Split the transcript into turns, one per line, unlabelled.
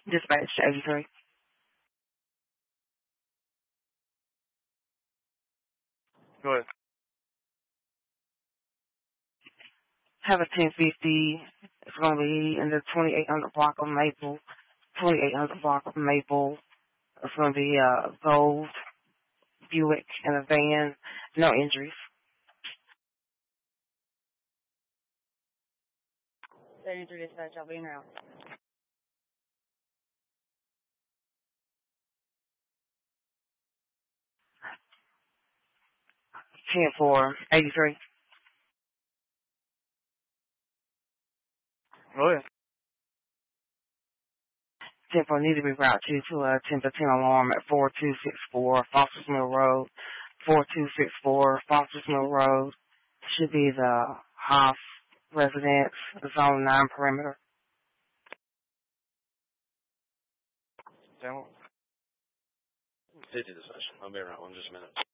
Dispatch 83.
Go ahead.
Have a 1050. It's going to be in the 2800 block of Maple. 2800 block of Maple. It's going to be gold, Buick, and a van. No injuries. 33 dispatch, I'll be in route. 10-4, 83.
Go ahead.
10-4, need to be routed to a 10-10 alarm at 4264 Foster's Mill Road. 4264 Foster's Mill Road. Should be the Hoff residence, zone 9 perimeter.
50 dispatch. I'll be around in just a minute.